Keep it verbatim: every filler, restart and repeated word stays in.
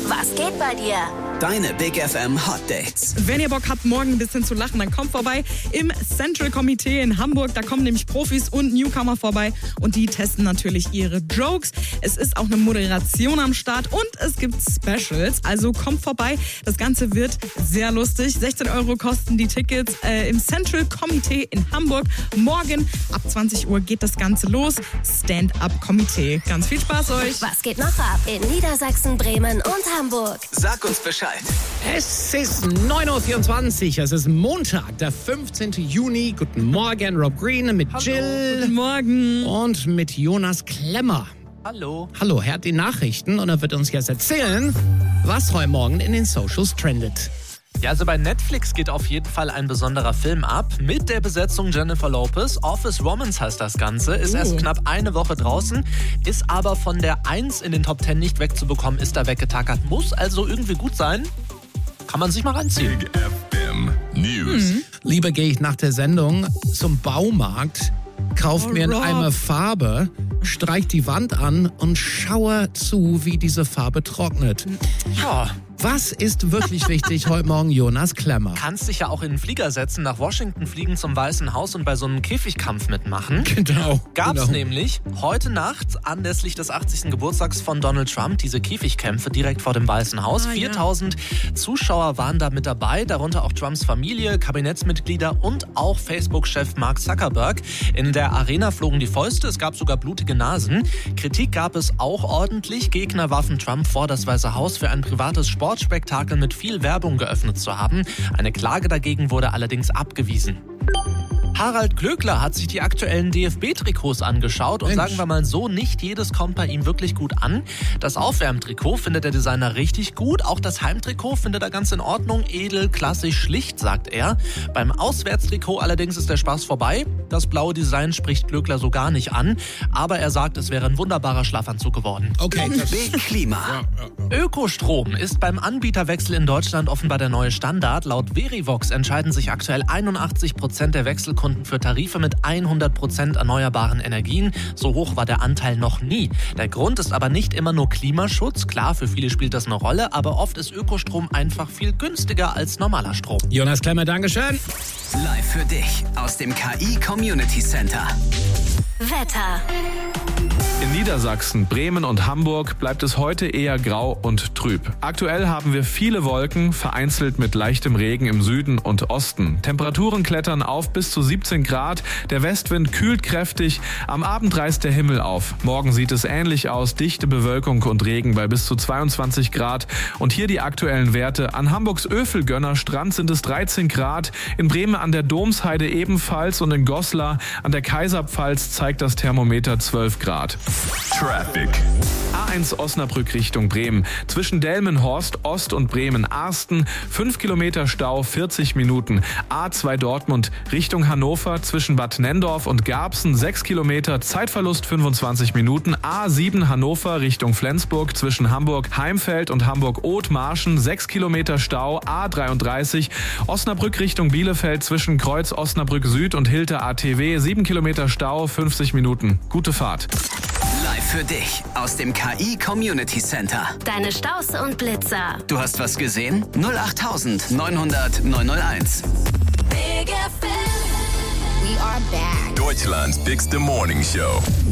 Was geht bei dir? Deine Big F M Hot Dates. Wenn ihr Bock habt, morgen ein bisschen zu lachen, dann kommt vorbei im Central Committee in Hamburg. Da kommen nämlich Profis und Newcomer vorbei und die testen natürlich ihre Jokes. Es ist auch eine Moderation am Start und es gibt Specials. Also kommt vorbei. Das Ganze wird sehr lustig. sechzehn Euro kosten die Tickets äh, im Central Committee in Hamburg. Morgen ab zwanzig Uhr geht das Ganze los. Stand-up-Komitee. Ganz viel Spaß euch. Was geht noch ab in Niedersachsen, Bremen und Hamburg? Sag uns Bescheid. Es ist neun Uhr vierundzwanzig, es ist Montag, der fünfzehnten Juni. Guten Morgen, Rob Green mit Hallo, Jill. Guten Morgen. Und mit Jonas Klemmer. Hallo. Hallo, er hat die Nachrichten und er wird uns jetzt erzählen, was heute Morgen in den Socials trendet. Ja, also bei Netflix geht auf jeden Fall ein besonderer Film ab mit der Besetzung Jennifer Lopez. Office Romance heißt das Ganze, ist Uh. erst knapp eine Woche draußen, ist aber von der eins in den Top zehn nicht wegzubekommen, ist da weggetackert, muss also irgendwie gut sein. Kann man sich mal reinziehen. Big F M News. Lieber gehe ich nach der Sendung zum Baumarkt, kauf Oh, mir einen Rob. Eimer Farbe, streich die Wand an und schaue zu, wie diese Farbe trocknet. Ja, Was ist wirklich wichtig heute Morgen, Jonas Klemmer? kannst dich ja auch in den Flieger setzen, nach Washington fliegen zum Weißen Haus und bei so einem Käfigkampf mitmachen. Genau. Gab's genau. nämlich heute Nacht anlässlich des achtzigsten Geburtstags von Donald Trump diese Käfigkämpfe direkt vor dem Weißen Haus. Ah, ja. viertausend Zuschauer waren da mit dabei, darunter auch Trumps Familie, Kabinettsmitglieder und auch Facebook-Chef Mark Zuckerberg. In der Arena flogen die Fäuste, es gab sogar blutige Nasen. Kritik gab es auch ordentlich. Gegner warfen Trump vor, das Weiße Haus für ein privates Sportspektakel mit viel Werbung geöffnet zu haben. Eine Klage dagegen wurde allerdings abgewiesen. Harald Glöckler hat sich die aktuellen D F B-Trikots angeschaut und Mensch. sagen wir mal so, nicht jedes kommt bei ihm wirklich gut an. Das Aufwärmtrikot findet der Designer richtig gut, auch das Heimtrikot findet er ganz in Ordnung, edel, klassisch, schlicht, sagt er. Beim Auswärtstrikot allerdings ist der Spaß vorbei. Das blaue Design spricht Glöckler so gar nicht an, aber er sagt, es wäre ein wunderbarer Schlafanzug geworden. Okay, das Big Klima. Ökostrom ist beim Anbieterwechsel in Deutschland offenbar der neue Standard. Laut Verivox entscheiden sich aktuell einundachtzig Prozent der Wechselkunden für Tarife mit hundert Prozent erneuerbaren Energien. So hoch war der Anteil noch nie. Der Grund ist aber nicht immer nur Klimaschutz. Klar, für viele spielt das eine Rolle, aber oft ist Ökostrom einfach viel günstiger als normaler Strom. Jonas Klemmer, Dankeschön. Live für dich aus dem K I Community Center. Wetter. In Niedersachsen, Bremen und Hamburg bleibt es heute eher grau und trüb. Aktuell haben wir viele Wolken, vereinzelt mit leichtem Regen im Süden und Osten. Temperaturen klettern auf bis zu siebzehn Grad, der Westwind kühlt kräftig, am Abend reißt der Himmel auf. Morgen sieht es ähnlich aus, dichte Bewölkung und Regen bei bis zu zweiundzwanzig Grad. Und hier die aktuellen Werte. An Hamburgs Öfelgönner Strand sind es dreizehn Grad, in Bremen an der Domsheide ebenfalls und in Goslar an der Kaiserpfalz zeigt das Thermometer zwölf Grad. Traffic. A eins Osnabrück Richtung Bremen. Zwischen Delmenhorst, Ost und Bremen-Arsten fünf Kilometer Stau, vierzig Minuten. A zwei Dortmund Richtung Hannover zwischen Bad Nendorf und Garbsen sechs Kilometer, Zeitverlust fünfundzwanzig Minuten. A sieben Hannover Richtung Flensburg zwischen Hamburg-Heimfeld und Hamburg-Oth-Marschen sechs Kilometer Stau. A dreiunddreißig Osnabrück Richtung Bielefeld zwischen Kreuz Osnabrück Süd und Hilter A T W sieben Kilometer Stau, fünfzig Minuten. Gute Fahrt. Live für dich aus dem K I Community Center. Deine Staus und Blitzer. Du hast was gesehen? null acht neunhundert neunhunderteins. Big F M. We are back. Deutschland's Bigste Morning Show.